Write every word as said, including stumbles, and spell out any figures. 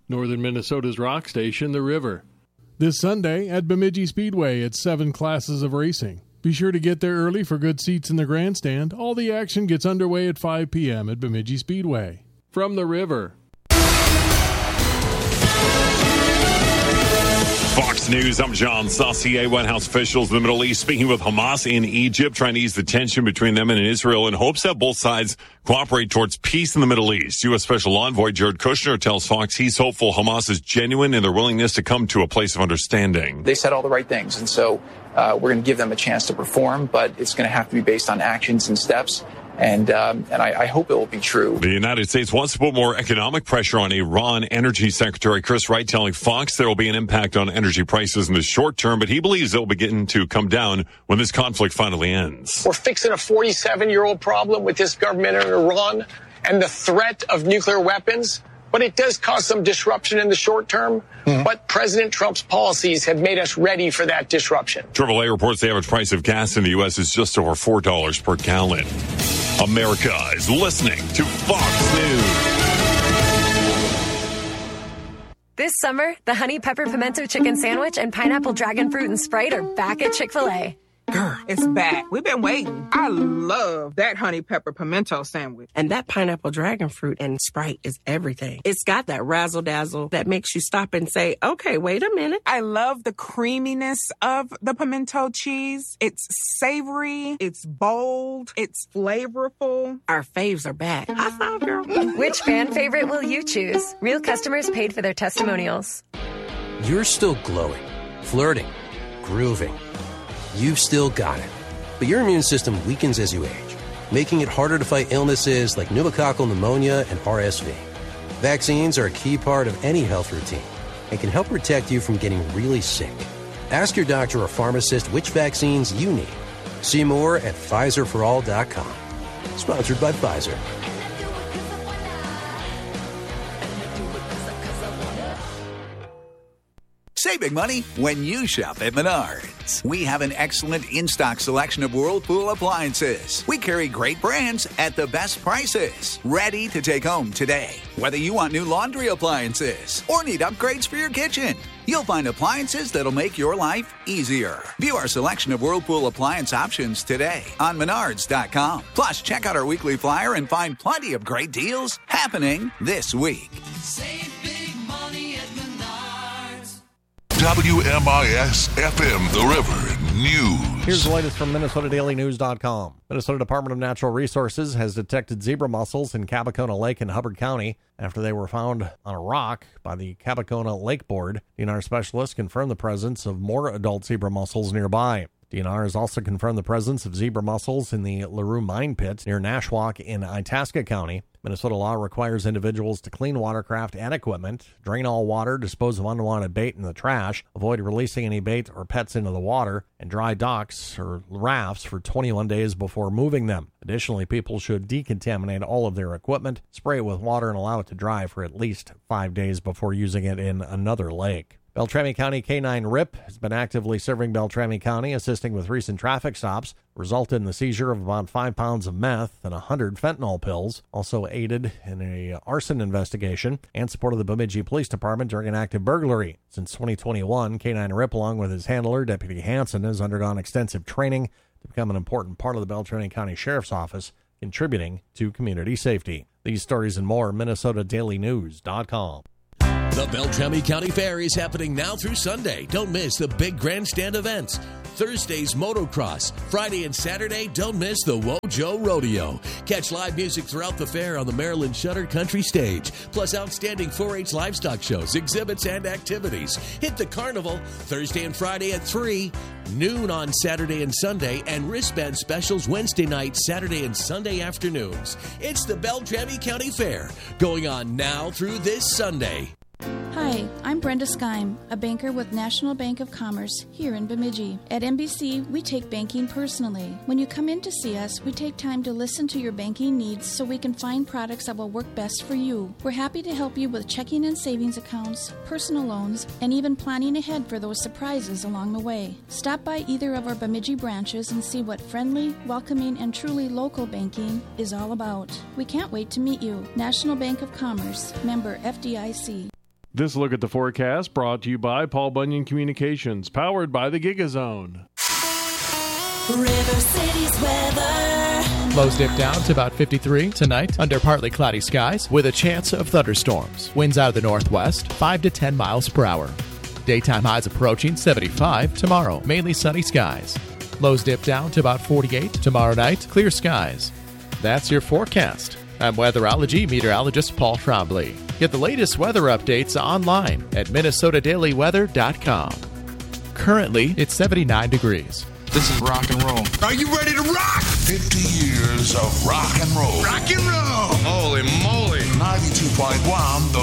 Northern Minnesota's rock station, The River. This Sunday at Bemidji Speedway, it's seven classes of racing. Be sure to get there early for good seats in the grandstand. All the action gets underway at five p.m. at Bemidji Speedway. From The River. Fox News, I'm John Saucier. White House officials in the Middle East speaking with Hamas in Egypt, trying to ease the tension between them and Israel in hopes that both sides cooperate towards peace in the Middle East. U S. Special Envoy Jared Kushner tells Fox he's hopeful Hamas is genuine in their willingness to come to a place of understanding. They said all the right things, and so uh, we're going to give them a chance to perform, but it's going to have to be based on actions and steps. And um, and I, I hope it will be true. The United States wants to put more economic pressure on Iran. Energy Secretary Chris Wright telling Fox there will be an impact on energy prices in the short term, but he believes they'll begin to come down when this conflict finally ends. We're fixing a forty-seven-year-old problem with this government in Iran and the threat of nuclear weapons. But it does cause some disruption in the short term. Mm-hmm. But President Trump's policies have made us ready for that disruption. triple A reports the average price of gas in the U S is just over four dollars per gallon. America is listening to Fox News. This summer, the Honey Pepper Pimento Chicken Sandwich and Pineapple Dragon Fruit and Sprite are back at Chick-fil-A. Girl, it's back. We've been waiting. I love that honey pepper pimento sandwich. And that pineapple dragon fruit and Sprite is everything. It's got that razzle dazzle that makes you stop and say, okay, wait a minute. I love the creaminess of the pimento cheese. It's savory. It's bold. It's flavorful. Our faves are back. High five, girl. Which fan favorite will you choose? Real customers paid for their testimonials. You're still glowing, flirting, grooving. You've still got it. But your immune system weakens as you age, making it harder to fight illnesses like pneumococcal pneumonia and R S V. Vaccines are a key part of any health routine and can help protect you from getting really sick. Ask your doctor or pharmacist which vaccines you need. See more at Pfizer for all dot com. Sponsored by Pfizer. Save big money when you shop at Menards. We have an excellent in-stock selection of Whirlpool appliances. We carry great brands at the best prices. Ready to take home today. Whether you want new laundry appliances or need upgrades for your kitchen, you'll find appliances that'll make your life easier. View our selection of Whirlpool appliance options today on Menards dot com. Plus, check out our weekly flyer and find plenty of great deals happening this week. Save big money at Menards. W M I S F M, The River News. Here's the latest from Minnesota Daily News dot com. Minnesota Department of Natural Resources has detected zebra mussels in Capicona Lake in Hubbard County after they were found on a rock by the Capicona Lake Board. D N R specialists confirmed the presence of more adult zebra mussels nearby. D N R has also confirmed the presence of zebra mussels in the LaRue Mine Pit near Nashwauk in Itasca County. Minnesota law requires individuals to clean watercraft and equipment, drain all water, dispose of unwanted bait in the trash, avoid releasing any bait or pets into the water, and dry docks or rafts for twenty-one days before moving them. Additionally, people should decontaminate all of their equipment, spray it with water, and allow it to dry for at least five days before using it in another lake. Beltrami County K nine R I P has been actively serving Beltrami County, assisting with recent traffic stops, resulted in the seizure of about five pounds of meth and one hundred fentanyl pills, also aided in a arson investigation, and supported the Bemidji Police Department during an active burglary. Since twenty twenty-one, K nine R I P, along with his handler, Deputy Hanson, has undergone extensive training to become an important part of the Beltrami County Sheriff's Office, contributing to community safety. These stories and more, Minnesota Daily News dot com. The Beltrami County Fair is happening now through Sunday. Don't miss the big grandstand events. Thursday's motocross. Friday and Saturday, don't miss the Wojo Rodeo. Catch live music throughout the fair on the Maryland Shutter Country Stage. Plus outstanding four H livestock shows, exhibits, and activities. Hit the carnival Thursday and Friday at three, noon on Saturday and Sunday, and wristband specials Wednesday night, Saturday, and Sunday afternoons. It's the Beltrami County Fair, going on now through this Sunday. Hi, I'm Brenda Skeim, a banker with National Bank of Commerce here in Bemidji. At N B C, we take banking personally. When you come in to see us, we take time to listen to your banking needs so we can find products that will work best for you. We're happy to help you with checking and savings accounts, personal loans, and even planning ahead for those surprises along the way. Stop by either of our Bemidji branches and see what friendly, welcoming, and truly local banking is all about. We can't wait to meet you. National Bank of Commerce, member F D I C. This look at the forecast brought to you by Paul Bunyan Communications, powered by the GigaZone. River City's weather. Lows dip down to about fifty-three tonight under partly cloudy skies with a chance of thunderstorms. Winds out of the northwest, five to ten miles per hour. Daytime highs approaching seventy-five tomorrow, mainly sunny skies. Lows dip down to about forty-eight tomorrow night, clear skies. That's your forecast. I'm weatherology meteorologist Paul Trombley. Get the latest weather updates online at minnesota daily weather dot com. Currently, it's seventy-nine degrees. This is rock and roll. Are you ready to rock? fifty years of rock and roll. Rock and roll. Holy moly. ninety-two point one The